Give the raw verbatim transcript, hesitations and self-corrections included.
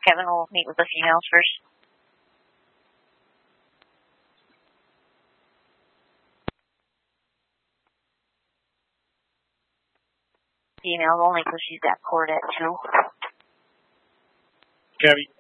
Kevin will meet with the females first. Females only because she's got court at two. Kevin.